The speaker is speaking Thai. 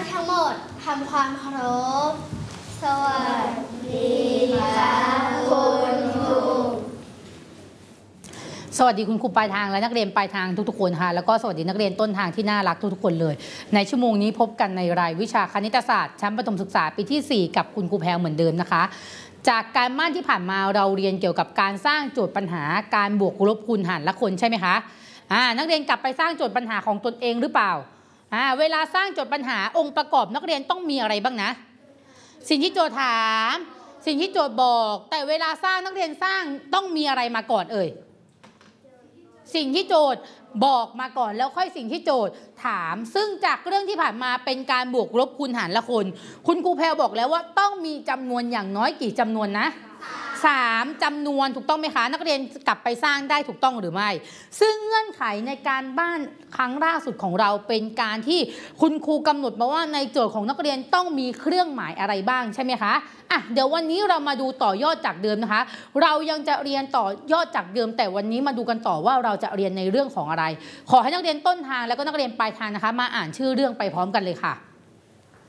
ทั้งหมดทำความเคารพสวัสดีค่ะคุณครูสวัสดีคุณครูปลายทางและนักเรียนปลายทางทุกๆคนค่ะแล้วก็สวัสดีนักเรียนต้นทางที่น่ารักทุกๆคนเลยในชั่วโมงนี้พบกันในรายวิชาคณิตศาสตร์ชั้นประถมศึกษาปีที่4กับคุณครูแพรเหมือนเดิมนะคะจากการบ้านที่ผ่านมาเราเรียนเกี่ยวกับการสร้างโจทย์ปัญหาการบวกลบคูณหารละคนใช่ไหมคะนักเรียนกลับไปสร้างโจทย์ปัญหาของตนเองหรือเปล่าเวลาสร้างโจทย์ปัญหาองค์ประกอบนักเรียนต้องมีอะไรบ้างนะสิ่งที่โจทย์ถามสิ่งที่โจทย์บอกแต่เวลาสร้างนักเรียนสร้างต้องมีอะไรมาก่อนสิ่งที่โจทย์บอกมาก่อนแล้วค่อยสิ่งที่โจทย์ถามซึ่งจากเรื่องที่ผ่านมาเป็นการบวกลบคูณหารละคนคุณครูแพรบอกแล้วว่าต้องมีจำนวนอย่างน้อยกี่จำนวนนะ3จำนวนถูกต้องไหมคะนักเรียนกลับไปสร้างได้ถูกต้องหรือไม่ซึ่งเงื่อนไขในการบ้านครั้งล่าสุดของเราเป็นการที่คุณครูกำหนดมาว่าในโจทย์ของนักเรียนต้องมีเครื่องหมายอะไรบ้างใช่ไหมคะเดี๋ยววันนี้เรามาดูต่อยอดจากเดิมนะคะเรายังจะเรียนต่อยอดจากเดิมแต่วันนี้มาดูกันต่อว่าเราจะเรียนในเรื่องของอะไรขอให้นักเรียนต้นทางแล้วก็นักเรียนปลายทางนะคะมาอ่านชื่อเรื่องไปพร้อมกันเลยค่ะ